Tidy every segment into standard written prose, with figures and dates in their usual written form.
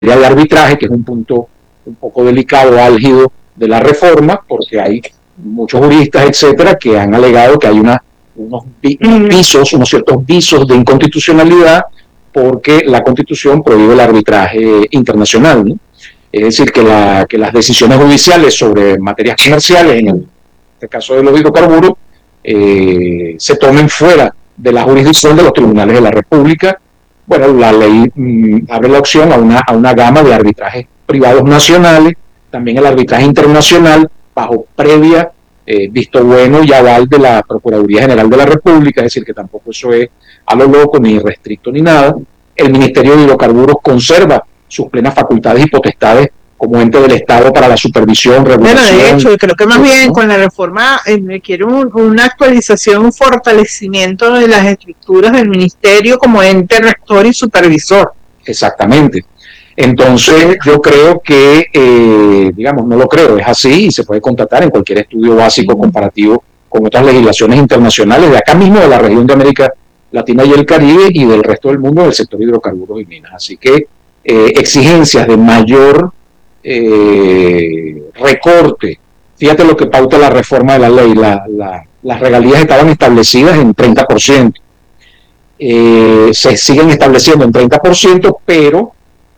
de arbitraje, que es un punto un poco delicado, álgido de la reforma, porque hay muchos juristas, etcétera, que han alegado que hay unos ciertos visos de inconstitucionalidad porque la Constitución prohíbe el arbitraje internacional, ¿no? Es decir, que las decisiones judiciales sobre materias comerciales, en este caso de los hidrocarburos, se tomen fuera de la jurisdicción de los tribunales de la República. Bueno, la ley abre la opción a una gama de arbitrajes privados nacionales, también el arbitraje internacional, bajo previa visto bueno y aval de la Procuraduría General de la República, es decir, que tampoco eso es a lo loco, ni restricto, ni nada. El Ministerio de Hidrocarburos conserva sus plenas facultades y potestades como ente del Estado para la supervisión, regulación. Bueno, de hecho, creo que más bien, ¿no?, con la reforma quiere una actualización, un fortalecimiento de las estructuras del Ministerio como ente rector y supervisor. Exactamente. Entonces, yo creo que, digamos, no lo creo, es así y se puede constatar en cualquier estudio básico comparativo con otras legislaciones internacionales de acá mismo, de la región de América Latina y el Caribe y del resto del mundo del sector hidrocarburos y minas. Así que exigencias de mayor recorte. Fíjate lo que pauta la reforma de la ley. Las regalías estaban establecidas en 30%. Se siguen estableciendo en 30%, pero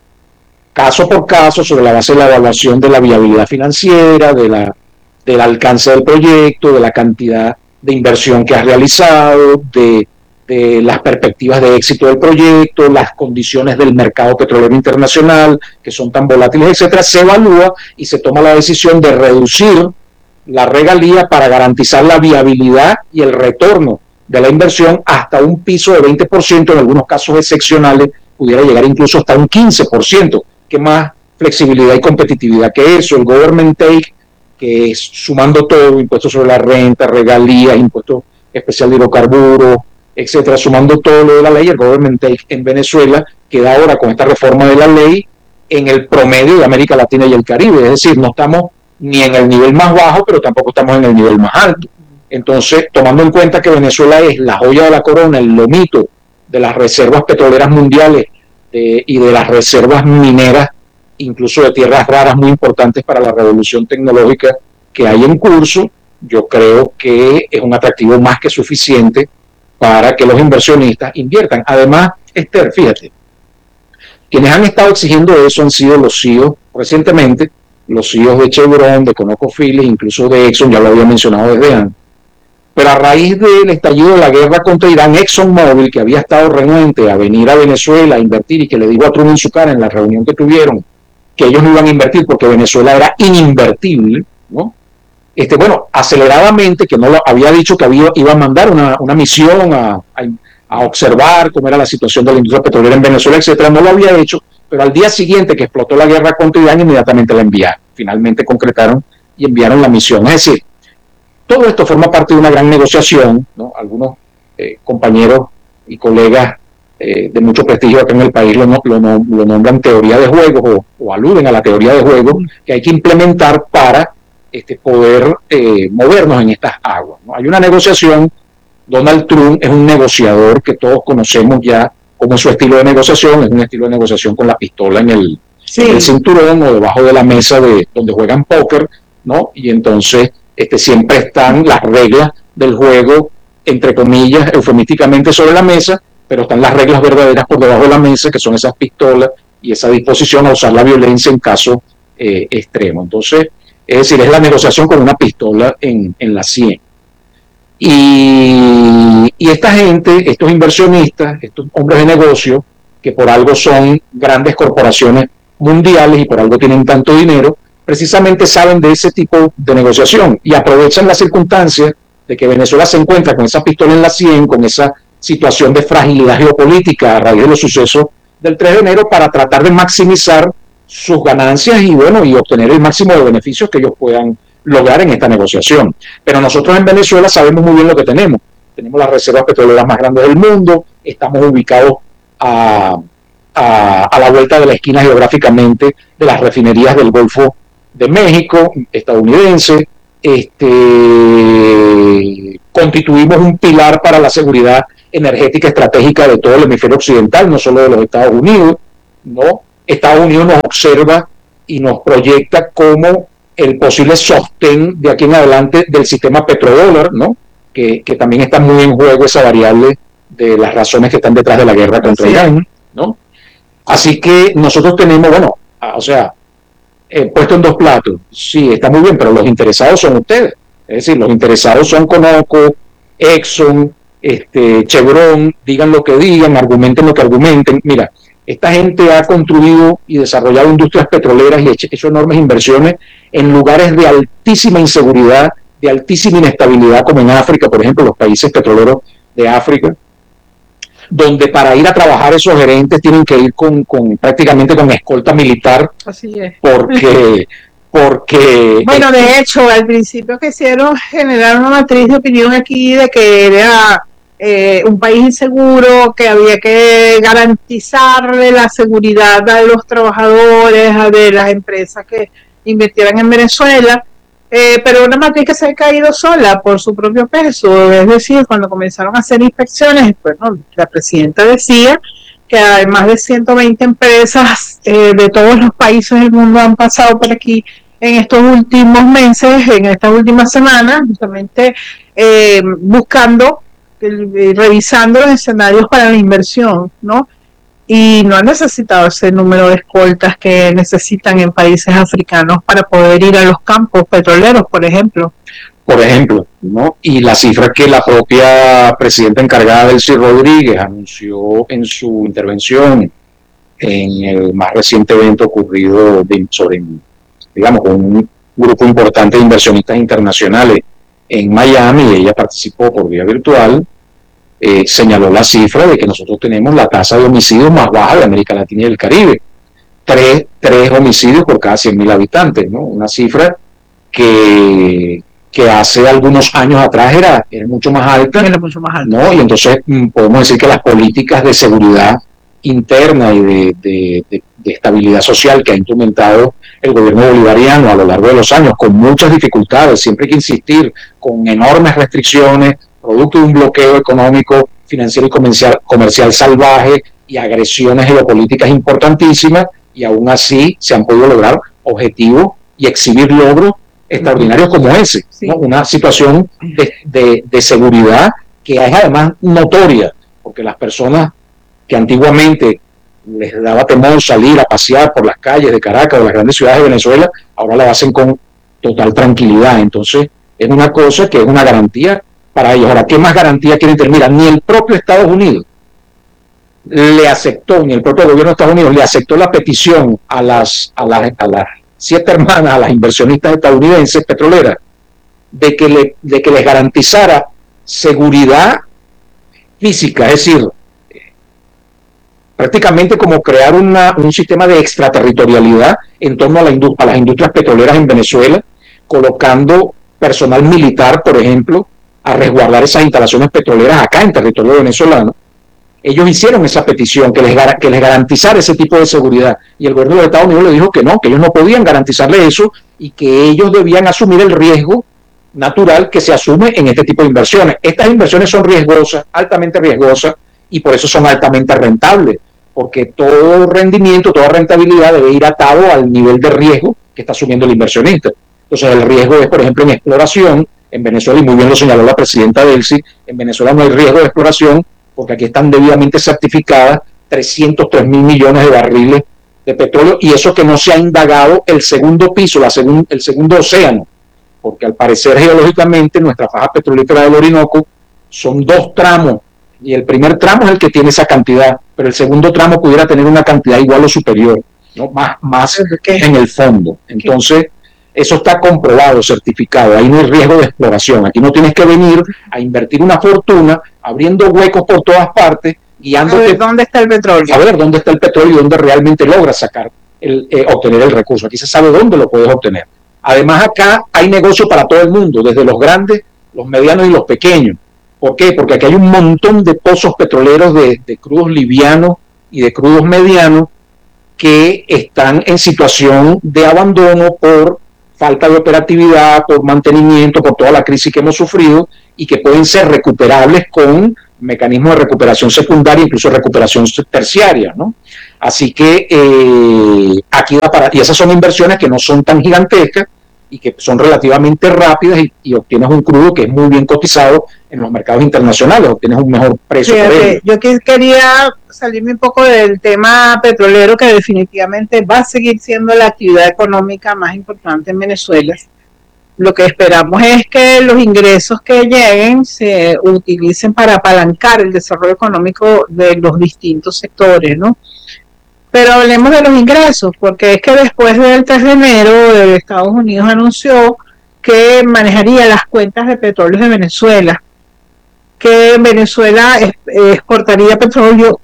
caso por caso, sobre la base de la evaluación de la viabilidad financiera, del alcance del proyecto, de la cantidad de inversión que has realizado, de las perspectivas de éxito del proyecto, las condiciones del mercado petrolero internacional, que son tan volátiles, etcétera, se evalúa y se toma la decisión de reducir la regalía para garantizar la viabilidad y el retorno de la inversión hasta un piso de 20%, en algunos casos excepcionales pudiera llegar incluso hasta un 15%. ¿Qué más flexibilidad y competitividad que eso? El government take, que es sumando todo, impuestos sobre la renta, regalías, impuestos especial de hidrocarburos, etcétera, sumando todo lo de la ley, el government take en Venezuela queda ahora con esta reforma de la ley en el promedio de América Latina y el Caribe, es decir, no estamos ni en el nivel más bajo, pero tampoco estamos en el nivel más alto. Entonces, tomando en cuenta que Venezuela es la joya de la corona, el lomito de las reservas petroleras mundiales y de las reservas mineras, incluso de tierras raras muy importantes para la revolución tecnológica que hay en curso, yo creo que es un atractivo más que suficiente para que los inversionistas inviertan. Además, Esther, fíjate, quienes han estado exigiendo eso han sido los CEOs recientemente, los CEOs de Chevron, de ConocoPhillips, incluso de Exxon, ya lo había mencionado desde antes. Pero a raíz del estallido de la guerra contra Irán, ExxonMobil, que había estado renuente a venir a Venezuela a invertir y que le dijo a Trump en su cara en la reunión que tuvieron que ellos no iban a invertir porque Venezuela era ininvertible, ¿no? Bueno, aceleradamente, que no lo había dicho que iba a mandar una misión a observar cómo era la situación de la industria petrolera en Venezuela, etcétera, no lo había hecho, pero al día siguiente que explotó la guerra contra Irán, inmediatamente la enviaron. Finalmente concretaron y enviaron la misión. Es decir, todo esto forma parte de una gran negociación, ¿no? Algunos compañeros y colegas de mucho prestigio acá en el país lo nombran teoría de juegos o aluden a la teoría de juegos que hay que implementar para poder movernos en estas aguas, ¿no? Hay una negociación. Donald Trump es un negociador que todos conocemos ya como su estilo de negociación, es un estilo de negociación con la pistola en el cinturón o debajo de la mesa donde juegan póker, ¿no? Y entonces siempre están las reglas del juego, entre comillas, eufemísticamente sobre la mesa, pero están las reglas verdaderas por debajo de la mesa, que son esas pistolas y esa disposición a usar la violencia en caso extremo. Entonces, es decir, es la negociación con una pistola en la sien. Y esta gente, estos inversionistas, estos hombres de negocio, que por algo son grandes corporaciones mundiales y por algo tienen tanto dinero, precisamente saben de ese tipo de negociación y aprovechan las circunstancias de que Venezuela se encuentra con esa pistola en la sien, con esa situación de fragilidad geopolítica a raíz de los sucesos del 3 de enero para tratar de maximizar sus ganancias y obtener el máximo de beneficios que ellos puedan lograr en esta negociación. Pero nosotros en Venezuela sabemos muy bien lo que tenemos. Tenemos las reservas petroleras más grandes del mundo, estamos ubicados a la vuelta de la esquina geográficamente de las refinerías del Golfo de México, estadounidense, constituimos un pilar para la seguridad energética estratégica de todo el hemisferio occidental, no solo de los Estados Unidos, ¿no? Estados Unidos nos observa y nos proyecta como el posible sostén de aquí en adelante del sistema petrodólar, ¿no? Que también está muy en juego esa variable de las razones que están detrás de la guerra contra Irán, ¿no? Así que nosotros tenemos, bueno, o sea, puesto en dos platos, sí, está muy bien, pero los interesados son ustedes. Es decir, los interesados son Conoco, Exxon, Chevron, digan lo que digan, argumenten lo que argumenten. Mira, esta gente ha construido y desarrollado industrias petroleras y hecho enormes inversiones en lugares de altísima inseguridad, de altísima inestabilidad, como en África, por ejemplo, los países petroleros de África, donde para ir a trabajar esos gerentes tienen que ir prácticamente con escolta militar. Así es. Porque bueno, de hecho, al principio quisieron generar una matriz de opinión aquí de que era un país inseguro, que había que garantizarle la seguridad a los trabajadores, de las empresas que invirtieran en Venezuela, pero una matriz que se ha caído sola por su propio peso. Es decir, cuando comenzaron a hacer inspecciones, bueno, la presidenta decía que hay más de 120 empresas de todos los países del mundo han pasado por aquí en estos últimos meses, en estas últimas semanas, justamente buscando, revisando los escenarios para la inversión, ¿no? Y no han necesitado ese número de escoltas que necesitan en países africanos para poder ir a los campos petroleros, por ejemplo. ¿no? Y la cifra que la propia presidenta encargada, Delcy Rodríguez, anunció en su intervención en el más reciente evento ocurrido sobre, digamos, un grupo importante de inversionistas internacionales en Miami, ella participó por vía virtual, señaló la cifra de que nosotros tenemos la tasa de homicidios más baja de América Latina y del Caribe. Tres homicidios por cada 100.000 habitantes, ¿no? Una cifra que hace algunos años atrás era mucho más alta. Era mucho más alta. ¿No? Y entonces podemos decir que las políticas de seguridad interna y de estabilidad social que ha implementado el gobierno bolivariano a lo largo de los años, con muchas dificultades, siempre hay que insistir, con enormes restricciones, producto de un bloqueo económico, financiero y comercial salvaje y agresiones geopolíticas importantísimas, y aún así se han podido lograr objetivos y exhibir logros extraordinarios como ese, sí. ¿No? Una situación de seguridad que es además notoria, porque las personas que antiguamente les daba temor salir a pasear por las calles de Caracas o de las grandes ciudades de Venezuela, ahora lo hacen con total tranquilidad. Entonces es una cosa que es una garantía para ellos. Ahora, ¿qué más garantía quieren tener? Mira, ni el propio Estados Unidos le aceptó, ni el propio gobierno de Estados Unidos le aceptó la petición a las 7 hermanas, a las inversionistas estadounidenses petroleras, de que les garantizara seguridad física, es decir, prácticamente como crear un sistema de extraterritorialidad en torno a las industrias petroleras en Venezuela, colocando personal militar, por ejemplo, a resguardar esas instalaciones petroleras acá en territorio venezolano. Ellos hicieron esa petición, que les garantizara ese tipo de seguridad, y el gobierno de Estados Unidos le dijo que no, que ellos no podían garantizarle eso y que ellos debían asumir el riesgo natural que se asume en este tipo de inversiones. Estas inversiones son riesgosas, altamente riesgosas, y por eso son altamente rentables, porque todo rendimiento, toda rentabilidad debe ir atado al nivel de riesgo que está asumiendo el inversionista. Entonces el riesgo es, por ejemplo, en exploración. En Venezuela, y muy bien lo señaló la presidenta Delcy, en Venezuela no hay riesgo de exploración porque aquí están debidamente certificadas 303 mil millones de barriles de petróleo, y eso que no se ha indagado el segundo piso, el segundo océano, porque al parecer geológicamente nuestra faja petrolífera del Orinoco son 2 tramos, y el primer tramo es el que tiene esa cantidad, pero el segundo tramo pudiera tener una cantidad igual o superior, ¿no? más en el fondo. Entonces, eso está comprobado, certificado. Ahí no hay riesgo de exploración. Aquí no tienes que venir a invertir una fortuna abriendo huecos por todas partes, guiándote. A ver dónde está el petróleo. A ver dónde está el petróleo y dónde realmente logras obtener el recurso. Aquí se sabe dónde lo puedes obtener. Además, acá hay negocio para todo el mundo, desde los grandes, los medianos y los pequeños. ¿Por qué? Porque aquí hay un montón de pozos petroleros de crudos livianos y de crudos medianos que están en situación de abandono por falta de operatividad, por mantenimiento, por toda la crisis que hemos sufrido, y que pueden ser recuperables con mecanismos de recuperación secundaria, incluso recuperación terciaria, ¿no? Así que aquí da para, y esas son inversiones que no son tan gigantescas y que son relativamente rápidas y obtienes un crudo que es muy bien cotizado en los mercados internacionales, obtienes un mejor precio. Fíjate, yo quería salirme un poco del tema petrolero, que definitivamente va a seguir siendo la actividad económica más importante en Venezuela. Lo que esperamos es que los ingresos que lleguen se utilicen para apalancar el desarrollo económico de los distintos sectores, ¿no? Pero hablemos de los ingresos, porque es que después del 3 de enero Estados Unidos anunció que manejaría las cuentas de petróleos de Venezuela, que Venezuela exportaría petróleo,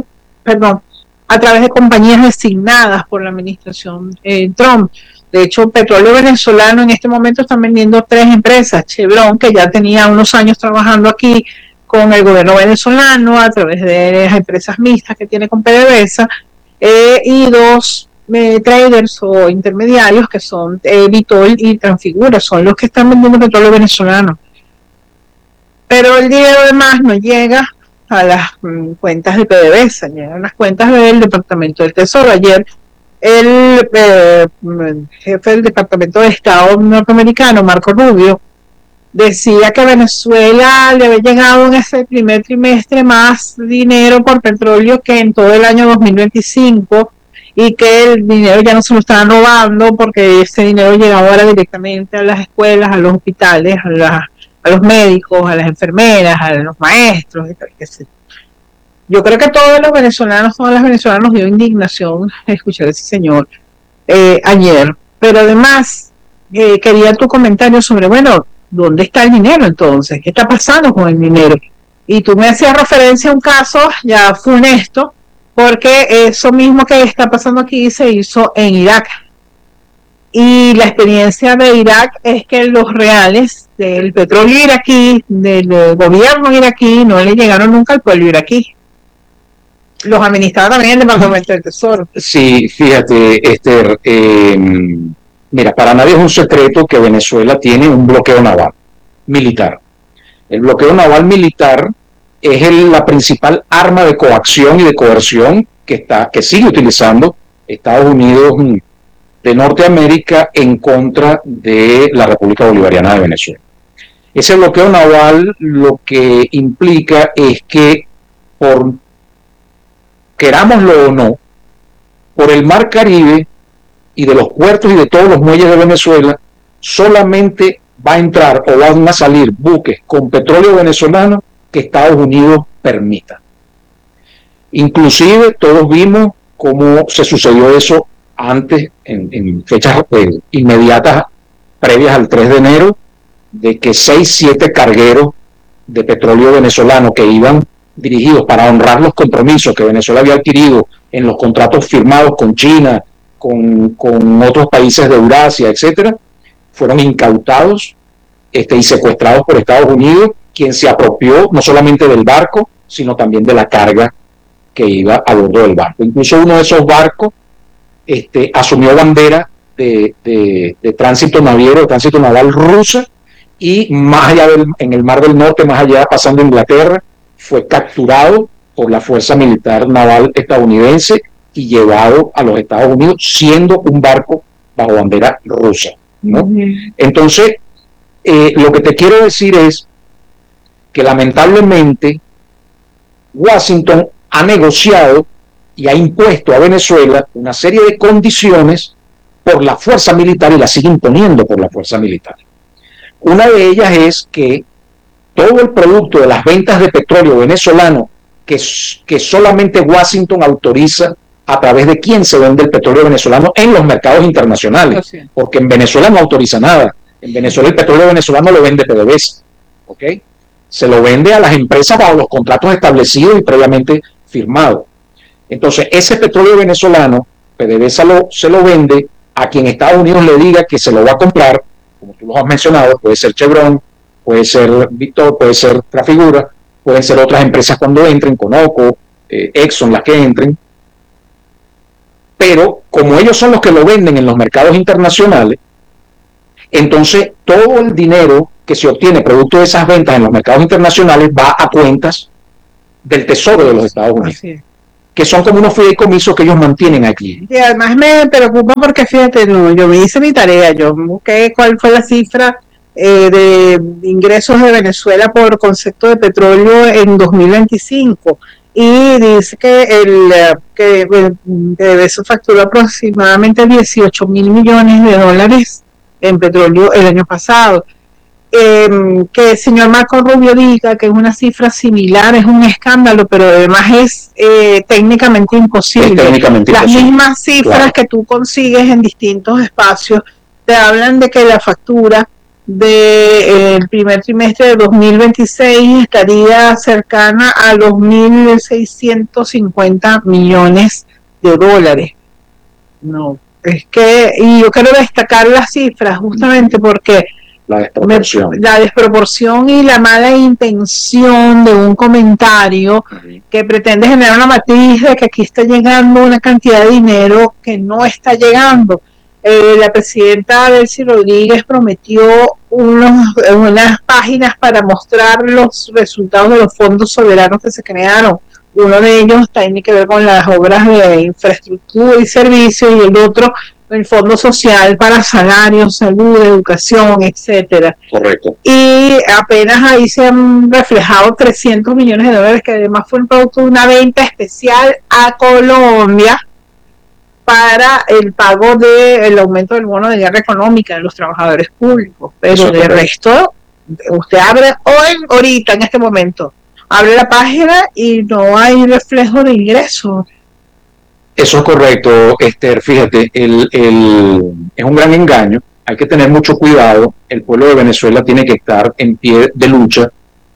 a través de compañías designadas por la administración Trump. De hecho, petróleo venezolano en este momento están vendiendo 3 empresas. Chevron, que ya tenía unos años trabajando aquí con el gobierno venezolano a través de las empresas mixtas que tiene con PDVSA, y 2 traders o intermediarios que son Vitol y Transfigura, son los que están vendiendo petróleo venezolano. Pero el dinero además no llega a las cuentas de PDVSA, llegan a las cuentas del Departamento del Tesoro. Ayer el jefe del Departamento de Estado norteamericano, Marco Rubio, decía que a Venezuela le había llegado en ese primer trimestre más dinero por petróleo que en todo el año 2025, y que el dinero ya no se lo estaban robando porque ese dinero llegaba ahora directamente a las escuelas, a los hospitales, a los médicos, a las enfermeras, a los maestros, etc. Yo creo que todas las venezolanas dio indignación escuchar a ese señor ayer. Pero además, quería tu comentario sobre, bueno, ¿dónde está el dinero entonces? ¿Qué está pasando con el dinero? Y tú me hacías referencia a un caso ya funesto, porque eso mismo que está pasando aquí se hizo en Irak. Y la experiencia de Irak es que los reales del petróleo iraquí, del gobierno iraquí, no le llegaron nunca al pueblo iraquí. Los administraba también el Departamento del Tesoro. Sí, fíjate, Esther, mira, para nadie es un secreto que Venezuela tiene un bloqueo naval militar. El bloqueo naval militar es la principal arma de coacción y de coerción que sigue utilizando Estados Unidos de Norteamérica en contra de la República Bolivariana de Venezuela. Ese bloqueo naval lo que implica es que, por querámoslo o no, por el Mar Caribe y de los puertos y de todos los muelles de Venezuela, solamente va a entrar o van a salir buques con petróleo venezolano que Estados Unidos permita. Inclusive todos vimos cómo se sucedió eso antes, en fechas inmediatas previas al 3 de enero, de que 6-7 cargueros de petróleo venezolano que iban dirigidos para honrar los compromisos que Venezuela había adquirido en los contratos firmados con China, con otros países de Eurasia, etcétera, fueron incautados y secuestrados por Estados Unidos, quien se apropió no solamente del barco, sino también de la carga que iba a bordo del barco. Incluso uno de esos barcos asumió bandera de tránsito naviero, de tránsito naval rusa, y más allá en el Mar del Norte, más allá pasando Inglaterra, fue capturado por la Fuerza Militar Naval estadounidense y llevado a los Estados Unidos, siendo un barco bajo bandera rusa, ¿no? Entonces, lo que te quiero decir es que lamentablemente Washington ha negociado y ha impuesto a Venezuela una serie de condiciones por la fuerza militar, y la sigue imponiendo por la fuerza militar. Una de ellas es que todo el producto de las ventas de petróleo venezolano que solamente Washington autoriza a través de quién se vende el petróleo venezolano en los mercados internacionales, porque en Venezuela no autoriza nada. En Venezuela el petróleo venezolano lo vende PDVSA, ¿ok? Se lo vende a las empresas bajo los contratos establecidos y previamente firmados. Entonces, ese petróleo venezolano, PDVSA se lo vende a quien Estados Unidos le diga que se lo va a comprar, como tú lo has mencionado, puede ser Chevron, puede ser Vitol, puede ser Trafigura, pueden ser otras empresas cuando entren, Conoco, Exxon, las que entren. Pero como ellos son los que lo venden en los mercados internacionales, entonces todo el dinero que se obtiene producto de esas ventas en los mercados internacionales va a cuentas del Tesoro de los Estados Unidos, que son como unos fideicomisos que ellos mantienen aquí. Y además me preocupa porque, fíjate, no, yo me hice mi tarea, yo busqué cuál fue la cifra de ingresos de Venezuela por concepto de petróleo en 2025 y dice que eso facturó aproximadamente 18 mil millones de dólares en petróleo el año pasado. Que el señor Marco Rubio diga que es una cifra similar es un escándalo, pero además es técnicamente imposible. Las mismas cifras, claro, que tú consigues en distintos espacios te hablan de que la factura del primer trimestre de 2026 estaría cercana a los 1.650 millones de dólares. No, es que, y yo quiero destacar las cifras justamente porque la desproporción y la mala intención de un comentario que pretende generar una matriz de que aquí está llegando una cantidad de dinero que no está llegando. La presidenta Delcy Rodríguez prometió unas páginas para mostrar los resultados de los fondos soberanos que se crearon. Uno de ellos tiene que ver con las obras de infraestructura y servicios, y el otro el Fondo Social para salarios, salud, educación, etcétera. Correcto. Y apenas ahí se han reflejado 300 millones de dólares, que además fue un producto de una venta especial a Colombia para el pago del aumento del bono de guerra económica de los trabajadores públicos. Pero de resto, usted abre ahorita, en este momento, abre la página y no hay reflejo de ingresos. Eso es correcto, Esther. Fíjate, es un gran engaño. Hay que tener mucho cuidado. El pueblo de Venezuela tiene que estar en pie de lucha,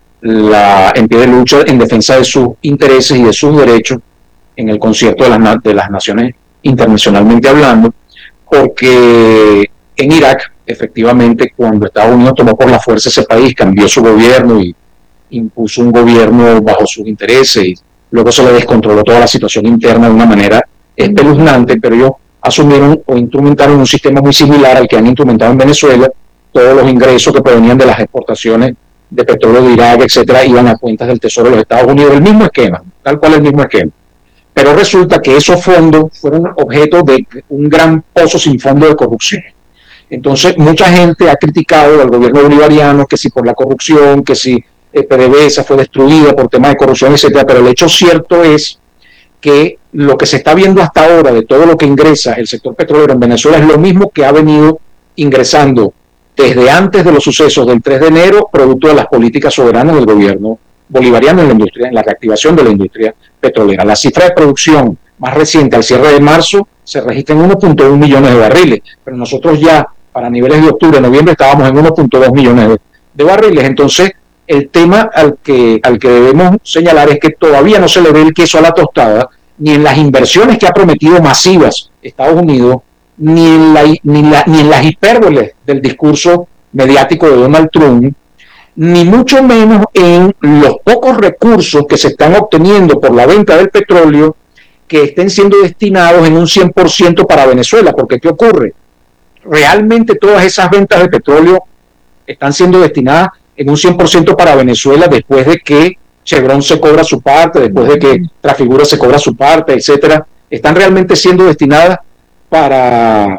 en defensa de sus intereses y de sus derechos en el concierto de las naciones internacionalmente hablando, porque en Irak, efectivamente, cuando Estados Unidos tomó por la fuerza ese país, cambió su gobierno y impuso un gobierno bajo sus intereses, y luego se le descontroló toda la situación interna de una manera espeluznante, pero ellos asumieron o instrumentaron un sistema muy similar al que han instrumentado en Venezuela. Todos los ingresos que provenían de las exportaciones de petróleo de Irak, etcétera, iban a cuentas del Tesoro de los Estados Unidos, el mismo esquema, tal cual el mismo esquema. Pero resulta que esos fondos fueron objeto de un gran pozo sin fondo de corrupción. Entonces, mucha gente ha criticado al gobierno bolivariano que si por la corrupción, que si PDVSA fue destruida por temas de corrupción, etcétera, pero el hecho cierto es que lo que se está viendo hasta ahora de todo lo que ingresa el sector petrolero en Venezuela es lo mismo que ha venido ingresando desde antes de los sucesos del 3 de enero, producto de las políticas soberanas del gobierno bolivariano en la industria, en la reactivación de la industria petrolera. La cifra de producción más reciente al cierre de marzo se registra en 1.1 millones de barriles, pero nosotros ya para niveles de octubre, noviembre estábamos en 1.2 millones de barriles. Entonces, el tema al que debemos señalar es que todavía no se le ve el queso a la tostada, ni en las inversiones que ha prometido masivas Estados Unidos, ni en las hipérboles del discurso mediático de Donald Trump, ni mucho menos en los pocos recursos que se están obteniendo por la venta del petróleo que estén siendo destinados en un 100% para Venezuela. Porque ¿qué ocurre? Realmente todas esas ventas de petróleo están siendo destinadas en un 100% para Venezuela después de que Chevron se cobra su parte, después de que Trafigura se cobra su parte, etcétera. Están realmente siendo destinadas para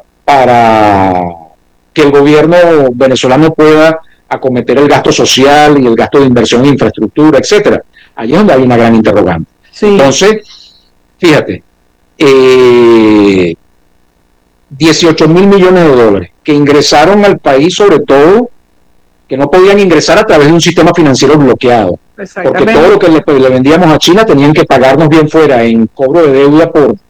que el gobierno venezolano pueda acometer el gasto social y el gasto de inversión en infraestructura, etcétera. Allí es donde hay una gran interrogante. Sí. Entonces, fíjate, 18 mil millones de dólares que ingresaron al país, sobre todo, que no podían ingresar a través de un sistema financiero bloqueado. Porque todo lo que le vendíamos a China tenían que pagarnos bien fuera en cobro de deuda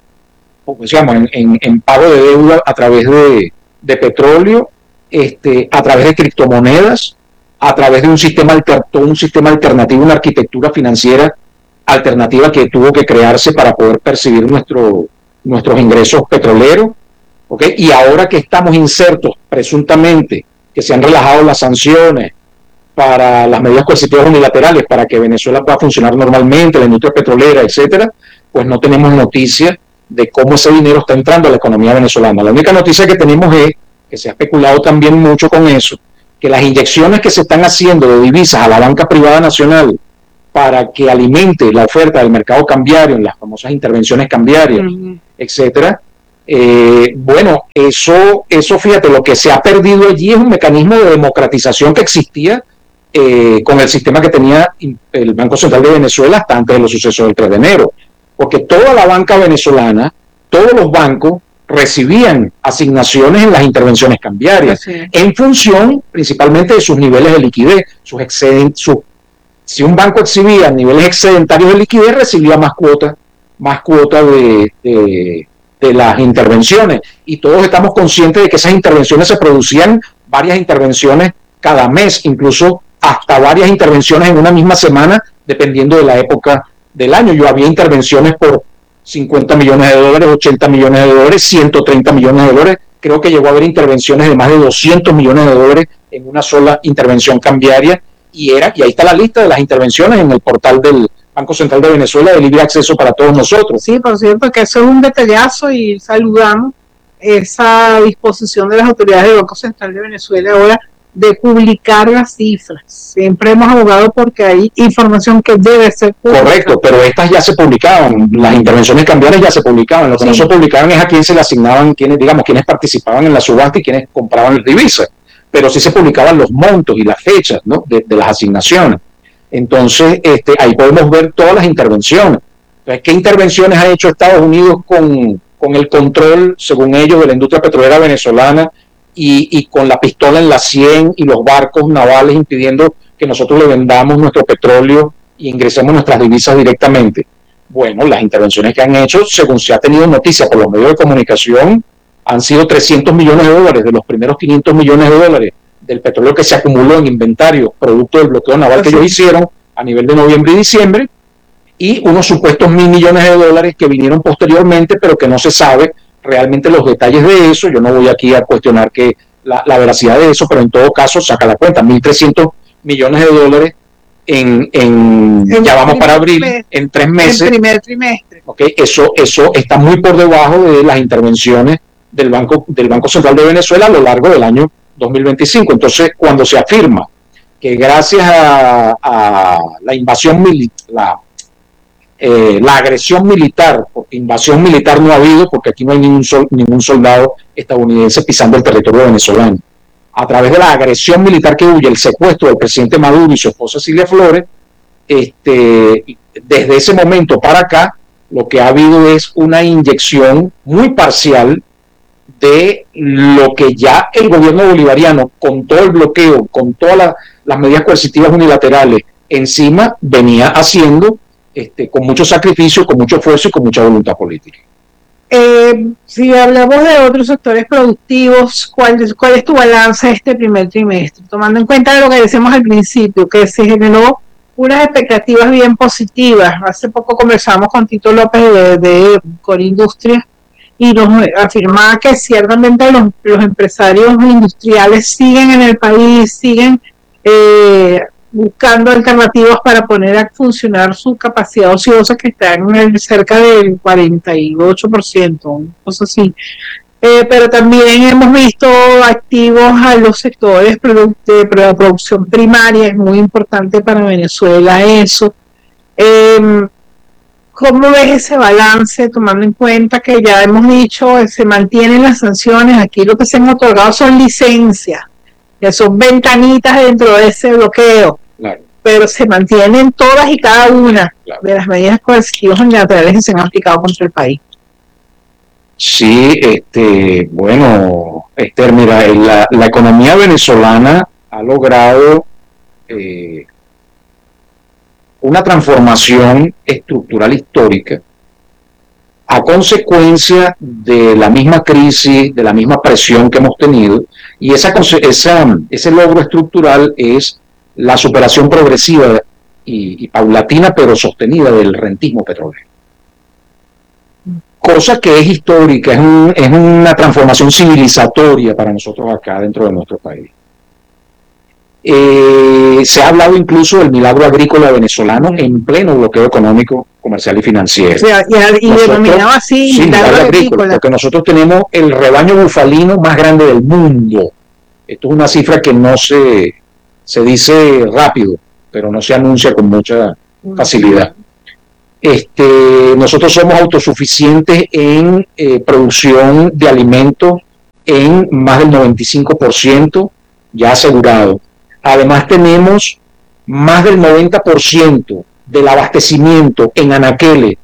en pago de deuda a través de petróleo, a través de criptomonedas, a través de un sistema alternativo, una arquitectura financiera alternativa que tuvo que crearse para poder percibir nuestros ingresos petroleros, ¿okay? Y ahora que estamos insertos, presuntamente, que se han relajado las sanciones para las medidas coercitivas unilaterales para que Venezuela pueda funcionar normalmente, la industria petrolera, etcétera, pues no tenemos noticia de cómo ese dinero está entrando a la economía venezolana. La única noticia que tenemos es que se ha especulado también mucho con eso, que las inyecciones que se están haciendo de divisas a la banca privada nacional para que alimente la oferta del mercado cambiario, en las famosas intervenciones cambiarias, etcétera. Bueno, eso fíjate, lo que se ha perdido allí es un mecanismo de democratización que existía con el sistema que tenía el Banco Central de Venezuela hasta antes de los sucesos del 3 de enero, porque toda la banca venezolana, todos los bancos recibían asignaciones en las intervenciones cambiarias, en función principalmente de sus niveles de liquidez, sus excedentes. Si un banco exhibía niveles excedentarios de liquidez, recibía más cuota de las intervenciones. Y todos estamos conscientes de que esas intervenciones se producían varias intervenciones cada mes, incluso hasta varias intervenciones en una misma semana, dependiendo de la época del año. Yo había intervenciones por 50 millones de dólares, 80 millones de dólares, 130 millones de dólares. Creo que llegó a haber intervenciones de más de 200 millones de dólares en una sola intervención cambiaria. Y ahí está la lista de las intervenciones en el portal del Banco Central de Venezuela de libre acceso para todos nosotros. Sí, por cierto, que eso es un detallazo y saludamos esa disposición de las autoridades del Banco Central de Venezuela ahora de publicar las cifras. Siempre hemos abogado porque hay información que debe ser pública. Correcto, pero estas ya se publicaban, las intervenciones cambiarias ya se publicaban. Lo que no se publicaban es a quién se le asignaban, quienes participaban en la subasta y quienes compraban el divisa. Pero sí se publicaban los montos y las fechas, ¿no?, de las asignaciones. Entonces, ahí podemos ver todas las intervenciones. Entonces, ¿qué intervenciones ha hecho Estados Unidos con el control, según ellos, de la industria petrolera venezolana y con la pistola en la 100 y los barcos navales impidiendo que nosotros le vendamos nuestro petróleo y ingresemos nuestras divisas directamente? Bueno, las intervenciones que han hecho, según se ha tenido noticia por los medios de comunicación, han sido 300 millones de dólares de los primeros 500 millones de dólares del petróleo que se acumuló en inventario producto del bloqueo naval que ellos hicieron a nivel de noviembre y diciembre, y unos supuestos 1.000 millones de dólares que vinieron posteriormente, pero que no se sabe realmente los detalles de eso. Yo no voy aquí a cuestionar que la veracidad de eso, pero en todo caso saca la cuenta, 1.300 millones de dólares ya vamos para abril, en 3 meses. El primer trimestre. Okay, eso está muy por debajo de las intervenciones del Banco Central de Venezuela a lo largo del año 2025. Entonces, cuando se afirma que gracias a la invasión militar, la agresión militar, porque invasión militar no ha habido, porque aquí no hay ningún soldado estadounidense pisando el territorio venezolano, a través de la agresión militar que huye el secuestro del presidente Maduro y su esposa Cilia Flores, desde ese momento para acá, lo que ha habido es una inyección muy parcial de lo que ya el gobierno bolivariano, con todo el bloqueo, con todas las medidas coercitivas unilaterales encima, venía haciendo con mucho sacrificio, con mucho esfuerzo y con mucha voluntad política. Si hablamos de otros sectores productivos, ¿cuál es tu balance de este primer trimestre? Tomando en cuenta lo que decíamos al principio, que se generó unas expectativas bien positivas. Hace poco conversamos con Tito López de Corindustria y nos afirmaba que ciertamente los empresarios industriales siguen en el país, siguen buscando alternativas para poner a funcionar su capacidad ociosa, que está en cerca del 48%, cosas así. Pero también hemos visto activos a los sectores de producción primaria, es muy importante para Venezuela eso. ¿Cómo ves ese balance, tomando en cuenta que ya hemos dicho, se mantienen las sanciones? Aquí lo que se han otorgado son licencias, que son ventanitas dentro de ese bloqueo. Claro. Pero se mantienen todas y cada una de las medidas coercitivas unilaterales que se han aplicado contra el país. Sí, bueno, Esther, mira, la economía venezolana ha logrado una transformación estructural histórica a consecuencia de la misma crisis, de la misma presión que hemos tenido, y ese logro estructural es la superación progresiva y paulatina, pero sostenida, del rentismo petrolero. Cosa que es histórica, es una transformación civilizatoria para nosotros acá dentro de nuestro país. Se ha hablado incluso del milagro agrícola venezolano en pleno bloqueo económico, comercial y financiero. O sea, y denominado así, sí, milagro agrícola, porque nosotros tenemos el rebaño bufalino más grande del mundo. Esto es una cifra que no se dice rápido, pero no se anuncia con mucha facilidad. Nosotros somos autosuficientes en producción de alimentos en más del 95% ya asegurado. Además tenemos más del 90% del abastecimiento en anaqueles,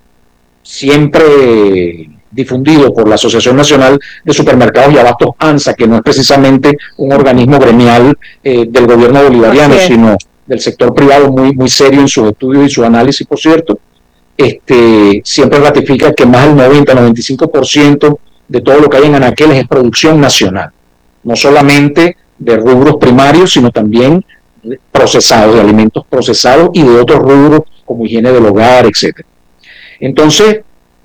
siempre difundido por la Asociación Nacional de Supermercados y Abastos, ANSA, que no es precisamente un organismo gremial del gobierno bolivariano, sino del sector privado muy serio en sus estudios y su análisis, por cierto. Siempre ratifica que más del 90-95% de todo lo que hay en anaqueles es producción nacional, no solamente de rubros primarios, sino también procesados, de alimentos procesados y de otros rubros como higiene del hogar, etc. Entonces,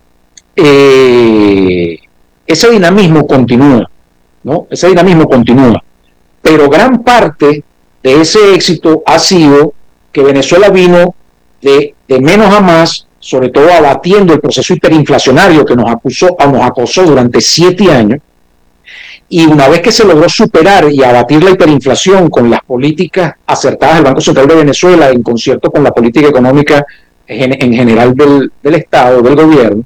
ese dinamismo continúa, ¿no? Ese dinamismo continúa, pero gran parte de ese éxito ha sido que Venezuela vino de menos a más, sobre todo abatiendo el proceso hiperinflacionario que nos acosó durante 7 años, y una vez que se logró superar y abatir la hiperinflación con las políticas acertadas del Banco Central de Venezuela, en concierto con la política económica en general del Estado, del gobierno,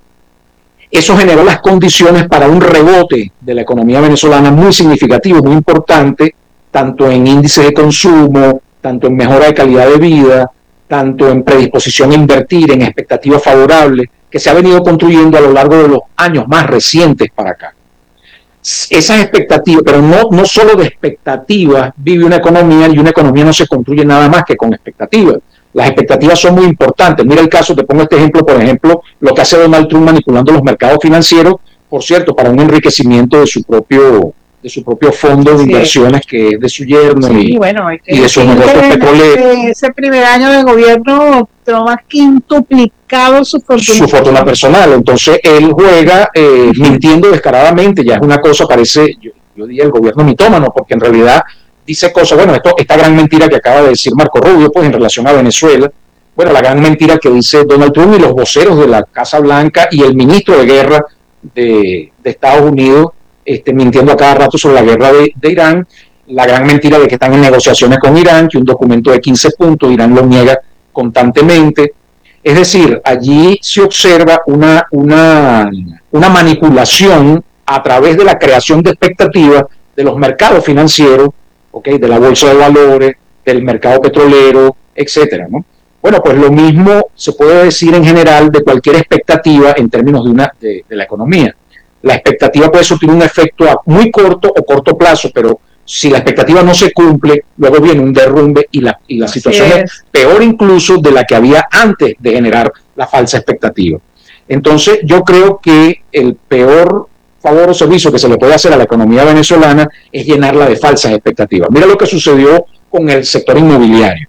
eso generó las condiciones para un rebote de la economía venezolana muy significativo, muy importante, tanto en índices de consumo, tanto en mejora de calidad de vida, tanto en predisposición a invertir, en expectativas favorables, que se ha venido construyendo a lo largo de los años más recientes para acá. Esas expectativas, pero no solo de expectativas vive una economía, y una economía no se construye nada más que con expectativas. Las expectativas son muy importantes. Mira el caso, te pongo este ejemplo, por ejemplo, lo que hace Donald Trump manipulando los mercados financieros, por cierto, para un enriquecimiento de su propio fondo de inversiones, que es de su yerno, y de sus negocios petroleros. Ese primer año de gobierno Trump ha quintuplicado su fortuna personal. Entonces él juega mintiendo descaradamente. Ya es una cosa, parece, yo diría el gobierno mitómano, porque en realidad dice cosas, bueno, esta gran mentira que acaba de decir Marco Rubio, pues en relación a Venezuela, bueno, la gran mentira que dice Donald Trump y los voceros de la Casa Blanca y el ministro de Guerra de Estados Unidos, mintiendo a cada rato sobre la guerra de Irán, la gran mentira de que están en negociaciones con Irán, que un documento de 15 puntos, Irán lo niega constantemente. Es decir, allí se observa una manipulación a través de la creación de expectativas de los mercados financieros, ¿okay? De la bolsa de valores, del mercado petrolero, etcétera, ¿no? Bueno, pues lo mismo se puede decir en general de cualquier expectativa en términos de la economía. La expectativa puede surtir un efecto a muy corto o corto plazo, pero si la expectativa no se cumple, luego viene un derrumbe y la situación es peor incluso de la que había antes de generar la falsa expectativa. Entonces, yo creo que el peor favor o servicio que se le puede hacer a la economía venezolana es llenarla de falsas expectativas. Mira lo que sucedió con el sector inmobiliario.